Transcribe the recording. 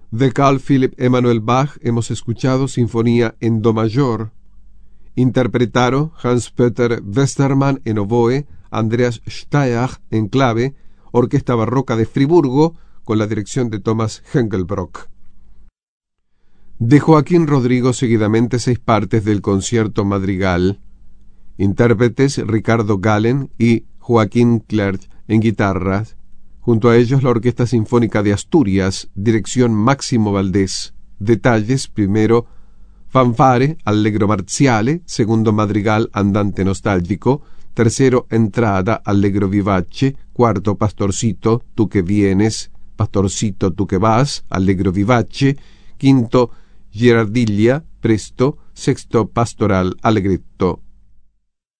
De Carl Philipp Emanuel Bach hemos escuchado Sinfonía en Do mayor. Interpretaron Hans-Peter Westermann en oboe, Andreas Steyr en clave, Orquesta Barroca de Friburgo, con la dirección de Thomas Hengelbrock. De Joaquín Rodrigo seguidamente 6 partes del concierto madrigal. Intérpretes Ricardo Gallen y Joaquín Clerc en guitarras. Junto a ellos la Orquesta Sinfónica de Asturias, dirección Máximo Valdés. Detalles: primero, fanfare, allegro marziale; segundo, madrigal andante nostálgico; tercero, entrada, allegro vivace; cuarto, pastorcito, tú que vienes; pastorcito, tú que vas, allegro vivace; quinto, girardilla, presto; sexto, pastoral, allegretto.